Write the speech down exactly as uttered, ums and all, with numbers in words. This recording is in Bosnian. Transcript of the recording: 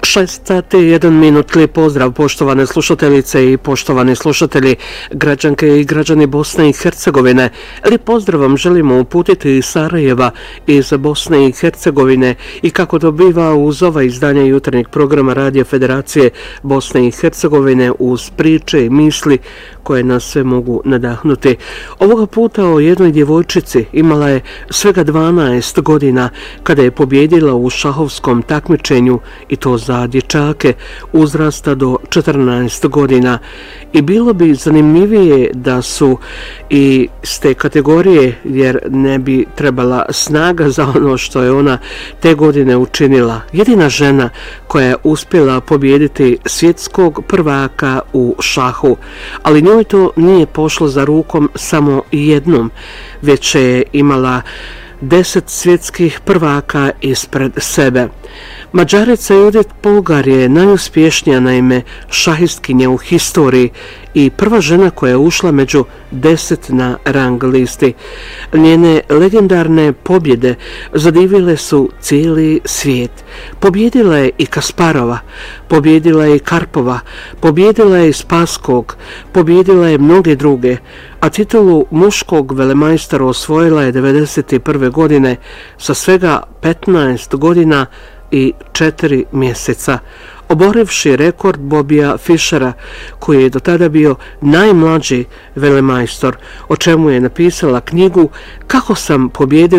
šest sati i jedan minut. Lijep pozdrav poštovane slušateljice i poštovani slušatelji, građanke i građani Bosne i Hercegovine. Lijep pozdrav vam želimo uputiti iz Sarajeva, iz Bosne i Hercegovine, i kako dobiva uz ova izdanja jutarnjeg programa Radio Federacije Bosne i Hercegovine uz priče i misli koje nas sve mogu nadahnuti. Ovoga puta o jednoj djevojčici, imala je svega dvanaest godina kada je pobjedila u šahovskom takmičenju, i to za dječake uzrasta do četrnaest godina. I bilo bi zanimljivije da su i s te kategorije, jer ne bi trebala snaga za ono što je ona te godine učinila. Jedina žena koja je uspjela pobijediti svjetskog prvaka u šahu, ali njoj to nije pošlo za rukom samo jednom, već je imala deset svjetskih prvaka ispred sebe. Mađarica Judith Polgar je najuspješnija naime šahistkinja u historiji i prva žena koja je ušla među deset na rang listi. Njene legendarne pobjede zadivile su cijeli svijet. Pobjedila je i Kasparova, pobjedila je i Karpova, pobjedila je i Spaskog, pobjedila je mnoge druge, a titulu muškog velemajstora osvojila je devedeset prve godine sa svega petnaest godina i četiri mjeseca, oborivši rekord Bobija Fischera, koji je do tada bio najmlađi velemajstor, o čemu je napisala knjigu Kako sam pobjedio